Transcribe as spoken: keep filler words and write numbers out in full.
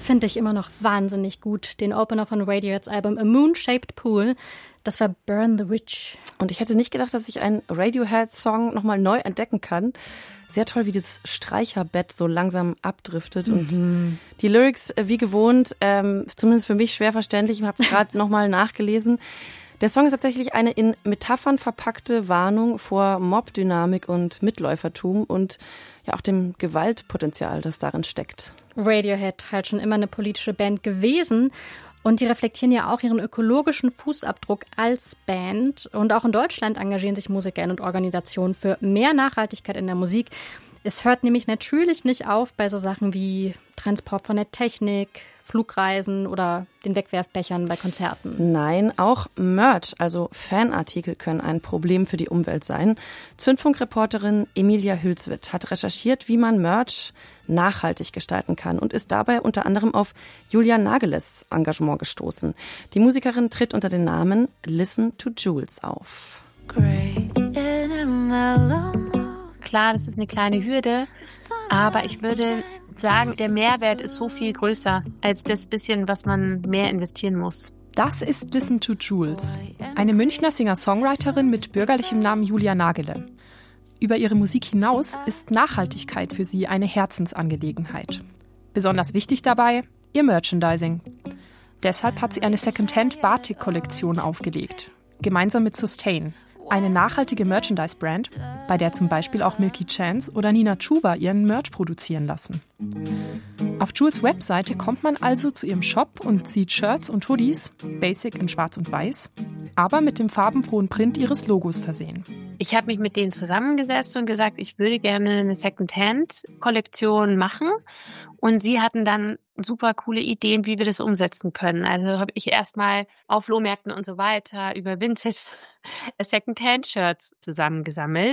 finde ich immer noch wahnsinnig gut. Den Opener von Radioheads Album A Moon-Shaped Pool. Das war Burn the Witch. Und ich hätte nicht gedacht, dass ich einen Radiohead-Song nochmal neu entdecken kann. Sehr toll, wie dieses Streicherbett so langsam abdriftet. Mhm. Und die Lyrics, wie gewohnt, ähm, zumindest für mich schwer verständlich. Ich habe gerade nochmal nachgelesen. Der Song ist tatsächlich eine in Metaphern verpackte Warnung vor Mobdynamik und Mitläufertum und ja auch dem Gewaltpotenzial, das darin steckt. Radiohead halt schon immer eine politische Band gewesen. Und die reflektieren ja auch ihren ökologischen Fußabdruck als Band. Und auch in Deutschland engagieren sich MusikerInnen und Organisationen für mehr Nachhaltigkeit in der Musik. Es hört nämlich natürlich nicht auf bei so Sachen wie Transport von der Technik, Flugreisen oder den Wegwerfbechern bei Konzerten. Nein, auch Merch, also Fanartikel, können ein Problem für die Umwelt sein. Zündfunkreporterin Emilia Hülswit hat recherchiert, wie man Merch nachhaltig gestalten kann und ist dabei unter anderem auf Julia Nageles Engagement gestoßen. Die Musikerin tritt unter dem Namen Listen to Jules auf. Klar, das ist eine kleine Hürde, aber ich würde sagen, der Mehrwert ist so viel größer als das bisschen, was man mehr investieren muss. Das ist Listen to Jules, eine Münchner Singer-Songwriterin mit bürgerlichem Namen Julia Nagele. Über ihre Musik hinaus ist Nachhaltigkeit für sie eine Herzensangelegenheit. Besonders wichtig dabei ihr Merchandising. Deshalb hat sie eine Secondhand-Batik-Kollektion aufgelegt, gemeinsam mit Sustain, eine nachhaltige Merchandise-Brand, bei der zum Beispiel auch Milky Chance oder Nina Chuba ihren Merch produzieren lassen. Auf Jules Webseite kommt man also zu ihrem Shop und sieht Shirts und Hoodies, basic in schwarz und weiß, aber mit dem farbenfrohen Print ihres Logos versehen. Ich habe mich mit denen zusammengesetzt und gesagt, ich würde gerne eine Secondhand-Kollektion machen. Und sie hatten dann super coole Ideen, wie wir das umsetzen können. Also habe ich erstmal auf Flohmärkten und so weiter über Vintage Secondhand-Shirts zusammengesammelt.